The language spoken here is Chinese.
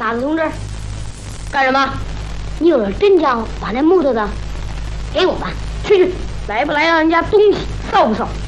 啥子同志？ 干什么？ 你有了真家伙，把那木头的给我们，去， 来不来让人家东西，臊不臊？